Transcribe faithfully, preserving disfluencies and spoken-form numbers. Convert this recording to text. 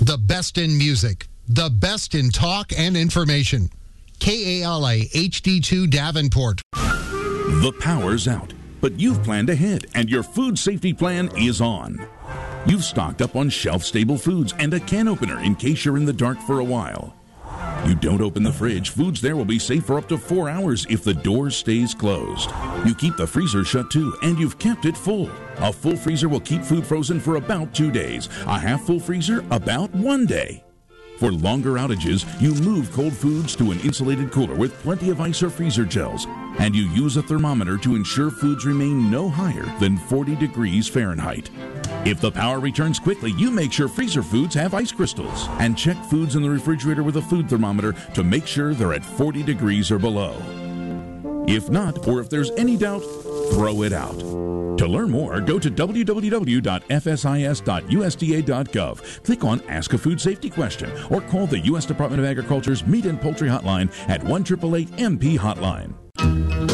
The best in music. The best in talk and information. K A L A H D two Davenport. The power's out, but you've planned ahead, and your food safety plan is on. You've stocked up on shelf-stable foods and a can opener in case you're in the dark for a while. You don't open the fridge, foods there will be safe for up to four hours if the door stays closed. You keep the freezer shut too, and you've kept it full. A full freezer will keep food frozen for about two days. A half-full freezer, about one day. For longer outages, you move cold foods to an insulated cooler with plenty of ice or freezer gels, and you use a thermometer to ensure foods remain no higher than forty degrees Fahrenheit. If the power returns quickly, you make sure freezer foods have ice crystals, and check foods in the refrigerator with a food thermometer to make sure they're at forty degrees or below. If not, or if there's any doubt, throw it out. To learn more, go to w w w dot f s i s dot u s d a dot gov. Click on Ask a Food Safety Question or call the U S Department of Agriculture's Meat and Poultry Hotline at one eight eight eight M P Hotline.